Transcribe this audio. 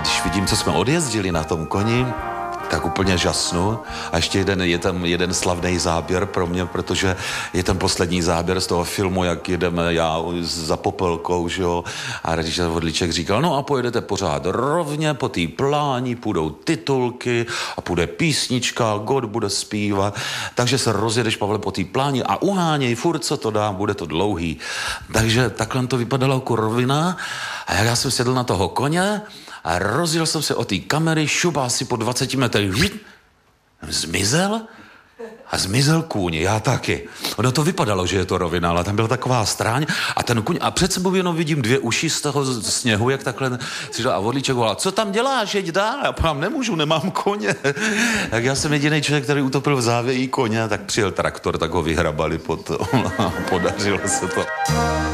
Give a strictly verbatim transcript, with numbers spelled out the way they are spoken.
když vidím, co jsme odjezdili na tom koni, tak úplně žasnu. A ještě jeden, je tam jeden slavný záběr pro mě, protože je ten poslední záběr z toho filmu, jak jedeme já za Popelkou, že jo. A režisér Vodliček říkal, no a pojedete pořád rovně, po té pláni půjdou titulky a půjde písnička, God bude zpívat. Takže se rozjedeš, Pavle, po té pláni a uháněj, furt co to dá, bude to dlouhý. Takže takhle to vypadalo jako rovina. A jak já jsem sedl na toho koně, a rozjel jsem se o té kamery, šuba asi po dvaceti metrech, zmizel a zmizel kůň, já taky. Ono to vypadalo, že je to rovina, ale tam byla taková stráň a ten kůň, a před sebou jenom vidím dvě uši z toho sněhu, jak takhle přišel a Vodlíček volal, co tam děláš, jeď dál, já pám, nemůžu, nemám koně. Tak já jsem jediný člověk, který utopil v závějí koně, tak přijel traktor, tak ho vyhrabali potom a podařilo se to.